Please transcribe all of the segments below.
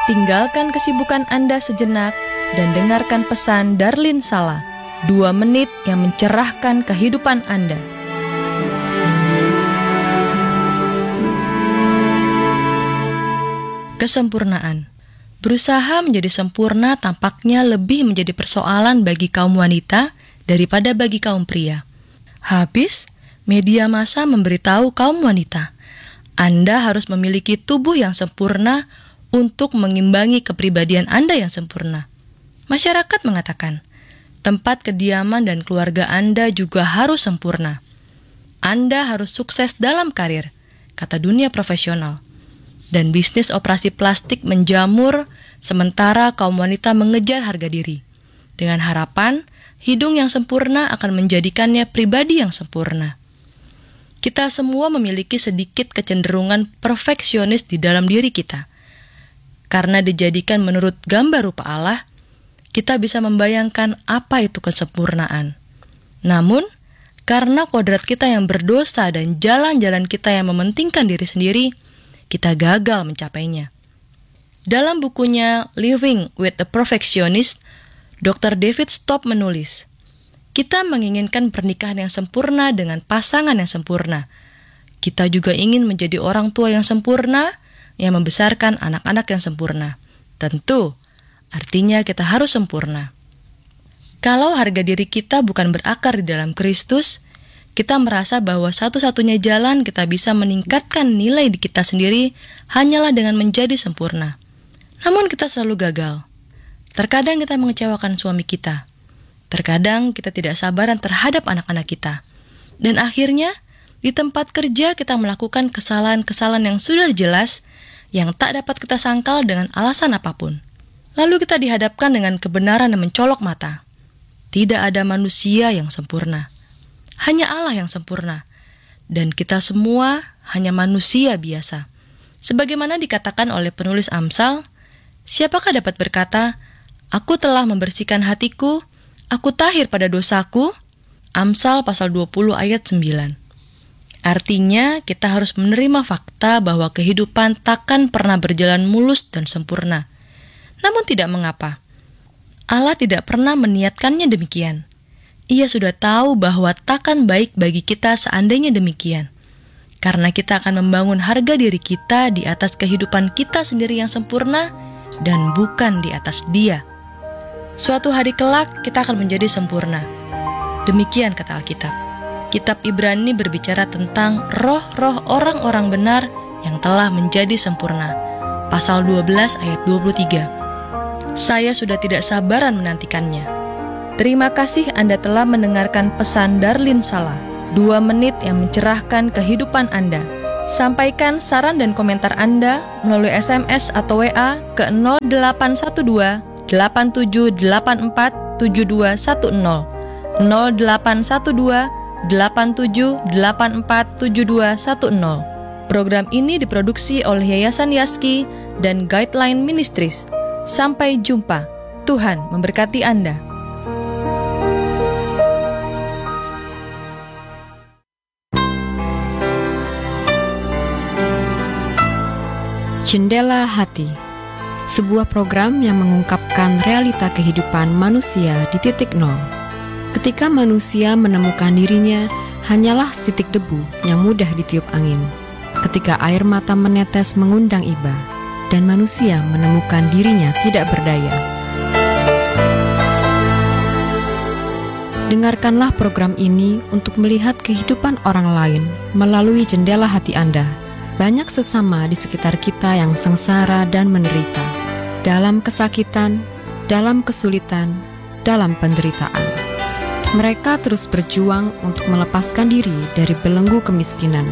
tinggalkan kesibukan Anda sejenak dan dengarkan pesan Darlin Sala, 2 menit yang mencerahkan kehidupan Anda. Kesempurnaan. Berusaha menjadi sempurna tampaknya lebih menjadi persoalan bagi kaum wanita daripada bagi kaum pria. Habis, media massa memberitahu kaum wanita, Anda harus memiliki tubuh yang sempurna untuk mengimbangi kepribadian Anda yang sempurna. Masyarakat mengatakan, tempat kediaman dan keluarga Anda juga harus sempurna. Anda harus sukses dalam karir, kata dunia profesional. Dan bisnis operasi plastik menjamur, sementara kaum wanita mengejar harga diri. Dengan harapan, hidung yang sempurna akan menjadikannya pribadi yang sempurna. Kita semua memiliki sedikit kecenderungan perfeksionis di dalam diri kita. Karena dijadikan menurut gambar rupa Allah, kita bisa membayangkan apa itu kesempurnaan. Namun, karena kodrat kita yang berdosa dan jalan-jalan kita yang mementingkan diri sendiri, kita gagal mencapainya. Dalam bukunya Living with a Perfectionist, Dr. David Stopp menulis, kita menginginkan pernikahan yang sempurna dengan pasangan yang sempurna. Kita juga ingin menjadi orang tua yang sempurna, yang membesarkan anak-anak yang sempurna. Tentu, artinya kita harus sempurna. Kalau harga diri kita bukan berakar di dalam Kristus, kita merasa bahwa satu-satunya jalan kita bisa meningkatkan nilai di kita sendiri hanyalah dengan menjadi sempurna. Namun kita selalu gagal. Terkadang kita mengecewakan suami kita. Terkadang kita tidak sabaran terhadap anak-anak kita. Dan akhirnya, di tempat kerja kita melakukan kesalahan-kesalahan yang sudah jelas, yang tak dapat kita sangkal dengan alasan apapun. Lalu kita dihadapkan dengan kebenaran yang mencolok mata. Tidak ada manusia yang sempurna. Hanya Allah yang sempurna. Dan kita semua hanya manusia biasa. Sebagaimana dikatakan oleh penulis Amsal, siapakah dapat berkata, aku telah membersihkan hatiku, aku tahir pada dosaku? Amsal pasal 20 ayat 9. Artinya, kita harus menerima fakta bahwa kehidupan takkan pernah berjalan mulus dan sempurna. Namun tidak mengapa. Allah tidak pernah meniatkannya demikian. Ia sudah tahu bahwa takkan baik bagi kita seandainya demikian. Karena kita akan membangun harga diri kita di atas kehidupan kita sendiri yang sempurna dan bukan di atas Dia. Suatu hari kelak kita akan menjadi sempurna. Demikian kata Alkitab. Kitab Ibrani berbicara tentang roh-roh orang-orang benar yang telah menjadi sempurna. Pasal 12 ayat 23. Saya sudah tidak sabaran menantikannya. Terima kasih Anda telah mendengarkan pesan Darlin Sala, 2 menit yang mencerahkan kehidupan Anda. Sampaikan saran dan komentar Anda melalui SMS atau WA ke 0812 8784 7210 0812 87847210. Program ini diproduksi oleh Yayasan Yaski dan Guideline Ministries. Sampai jumpa. Tuhan memberkati Anda. Jendela Hati, sebuah program yang mengungkapkan realita kehidupan manusia di titik nol. Ketika manusia menemukan dirinya hanyalah setitik debu yang mudah ditiup angin. Ketika air mata menetes mengundang iba, dan manusia menemukan dirinya tidak berdaya. Dengarkanlah program ini untuk melihat kehidupan orang lain melalui jendela hati Anda. Banyak sesama di sekitar kita yang sengsara dan menderita, dalam kesakitan, dalam kesulitan, dalam penderitaan. Mereka terus berjuang untuk melepaskan diri dari belenggu kemiskinan.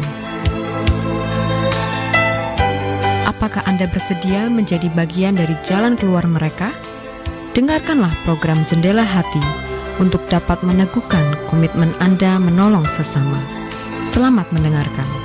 Apakah Anda bersedia menjadi bagian dari jalan keluar mereka? Dengarkanlah program Jendela Hati untuk dapat meneguhkan komitmen Anda menolong sesama. Selamat mendengarkan.